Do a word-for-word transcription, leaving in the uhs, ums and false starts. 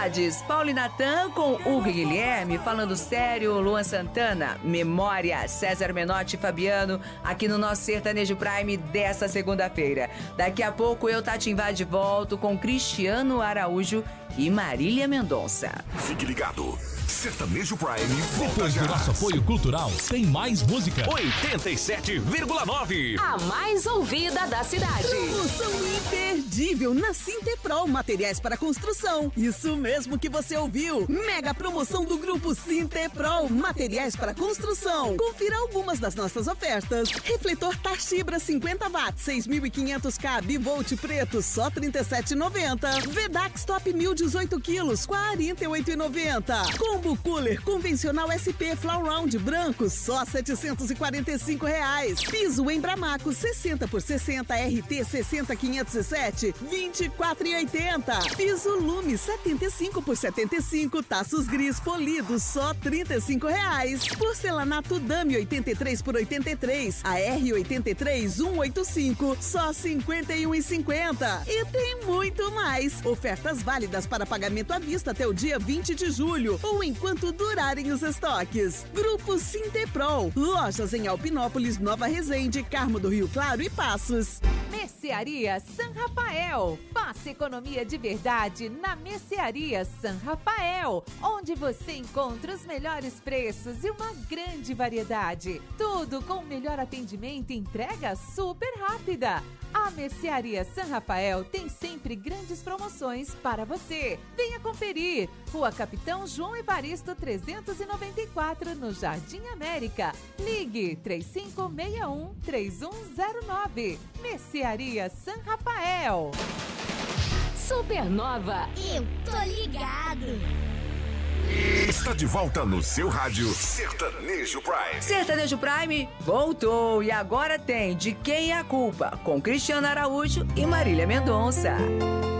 Saudades, Paulo e Natan com Hugo e Guilherme, Falando Sério, Luan Santana, Memória, César Menotti e Fabiano, aqui no nosso Sertanejo Prime dessa segunda-feira. Daqui a pouco eu, Tatimba, de volta com Cristiano Araújo e Marília Mendonça. Fique ligado. Sertanejo Prime volta Depois já. do nosso apoio cultural, tem mais música. oitenta e sete vírgula nove. A mais ouvida da cidade. Promoção imperdível na Sinteprol, materiais para construção. Isso mesmo que você ouviu. Mega promoção do grupo Sinteprol, materiais para construção. Confira algumas das nossas ofertas. Refletor Tachibra cinquenta watts, seis mil e quinhentos K, bivolt preto, só trinta e sete reais e noventa centavos. Vedax Top mil e dezoito quilos, quarenta e oito reais e noventa centavos. Combo Cooler convencional S P Flow Round branco, só setecentos e quarenta e cinco reais. Piso Embramaco sessenta por sessenta R T sessenta quinhentos e sete, vinte e quatro reais e oitenta centavos. Piso Lume setenta e cinco por setenta e cinco, taços gris polidos, só trinta e cinco reais. Porcelanato Dame oitenta e três por oitenta e três, a R oitenta e três cento e oitenta e cinco, só cinquenta e um reais e cinquenta centavos. E tem muito mais. Ofertas válidas para pagamento à vista até o dia vinte de julho ou enquanto durarem os estoques. Grupo Sinteprol. Lojas em Alpinópolis, Nova Resende, Carmo do Rio Claro e Passos. Mercearia San Rafael. Faça economia de verdade na Mercearia San Rafael, onde você encontra os melhores preços e uma grande variedade. Tudo com o melhor atendimento e entrega super rápida. A Mercearia San Rafael tem sempre grandes promoções para você. Venha conferir. Rua Capitão João Evaristo trezentos e noventa e quatro, no Jardim América. Ligue três cinco seis um, três um zero nove. Mercearia San Rafael. Supernova. Eu tô ligado. Está de volta no seu rádio Sertanejo Prime. Sertanejo Prime voltou e agora tem De Quem é a Culpa, com Cristiano Araújo e Marília Mendonça.